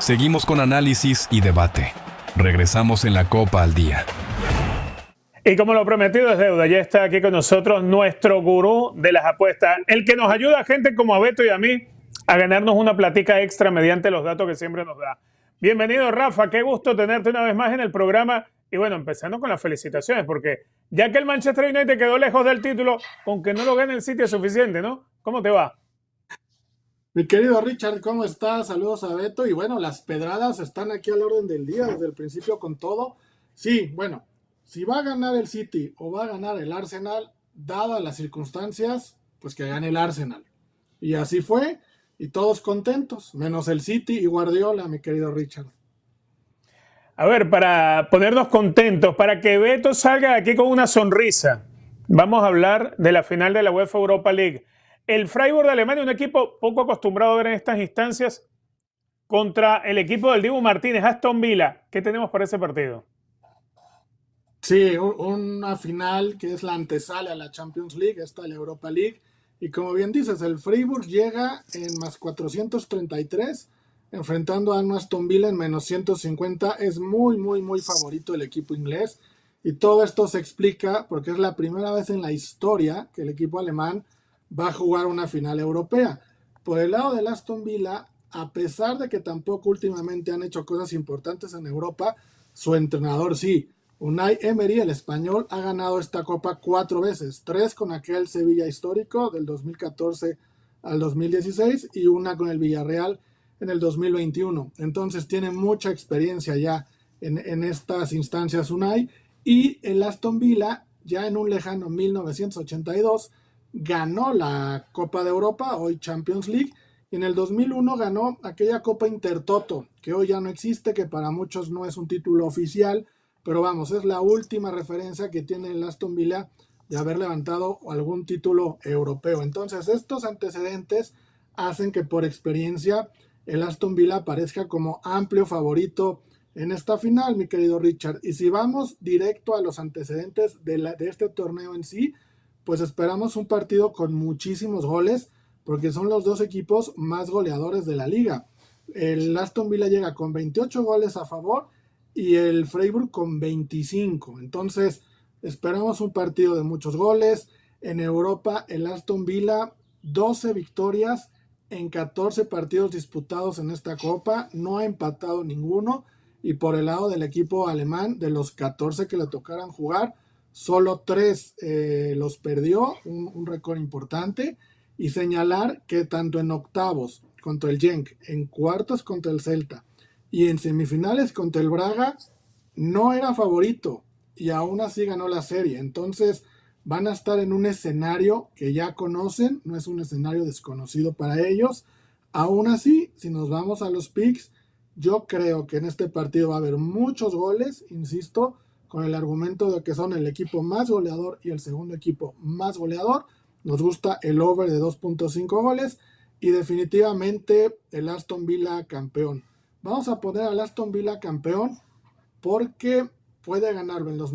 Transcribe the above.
Seguimos con análisis y debate. Regresamos en la Copa al Día. Y como lo prometido es deuda, ya está aquí con nosotros nuestro gurú de las apuestas, el que nos ayuda a gente como a Beto y a mí a ganarnos una platica extra mediante los datos que siempre nos da. Bienvenido, Rafa, qué gusto tenerte una vez más en el programa. Y bueno, empezando con las felicitaciones, porque ya que el Manchester United quedó lejos del título, aunque no lo gane el City es suficiente, ¿no? ¿Cómo te va? Mi querido Richard, ¿cómo estás? Saludos a Beto. Y bueno, las pedradas están aquí al orden del día, desde el principio con todo. Sí, bueno, si va a ganar el City o va a ganar el Arsenal, dadas las circunstancias, pues que gane el Arsenal. Y así fue, y todos contentos, menos el City y Guardiola, mi querido Richard. A ver, para ponernos contentos, para que Beto salga de aquí con una sonrisa, vamos a hablar de la final de la UEFA Europa League. El Freiburg de Alemania, un equipo poco acostumbrado a ver en estas instancias, contra el equipo del Dibu Martínez, Aston Villa. ¿Qué tenemos para ese partido? Sí, una final que es la antesala a la Champions League, esta la Europa League. Y como bien dices, el Freiburg llega en más 433, enfrentando a un Aston Villa en menos 150. Es muy, muy, muy favorito el equipo inglés. Y todo esto se explica porque es la primera vez en la historia que el equipo alemán va a jugar una final europea. Por el lado del Aston Villa, a pesar de que tampoco últimamente han hecho cosas importantes en Europa, su entrenador sí. Unai Emery, el español, ha ganado esta copa 4 veces, 3 con aquel Sevilla histórico del 2014 al 2016 y una con el Villarreal en el 2021. Entonces tiene mucha experiencia ya en estas instancias Unai, y el Aston Villa ya en un lejano 1982 ganó la Copa de Europa, hoy Champions League, y en el 2001 ganó aquella Copa Intertoto, que hoy ya no existe, que para muchos no es un título oficial, pero vamos, es la última referencia que tiene el Aston Villa de haber levantado algún título europeo. Entonces, estos antecedentes hacen que por experiencia el Aston Villa parezca como amplio favorito en esta final, mi querido Richard. Y si vamos directo a los antecedentes de este torneo en sí, pues esperamos un partido con muchísimos goles, porque son los dos equipos más goleadores de la liga. El Aston Villa llega con 28 goles a favor y el Freiburg con 25. Entonces, esperamos un partido de muchos goles. En Europa, el Aston Villa, 12 victorias en 14 partidos disputados en esta copa. No ha empatado ninguno. Y por el lado del equipo alemán, de los 14 que le tocaran jugar, solo 3 los perdió, un récord importante. Y señalar que tanto en octavos contra el Genk, en cuartos contra el Celta y en semifinales contra el Braga, no era favorito y aún así ganó la serie. Entonces van a estar en un escenario que ya conocen, no es un escenario desconocido para ellos. Aún así, si nos vamos a los picks, yo creo que en este partido va a haber muchos goles, insisto, con el argumento de que son el equipo más goleador y el segundo equipo más goleador. Nos gusta el over de 2.5 goles y definitivamente el Aston Villa campeón. Vamos a poner al Aston Villa campeón porque puede ganarlo en los